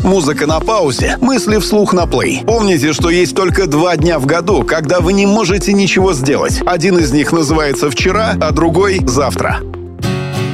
Музыка на паузе, мысли вслух на плей. Помните, что есть только 2 дня в году, когда вы не можете ничего сделать. Один из них называется «вчера», а другой — «завтра».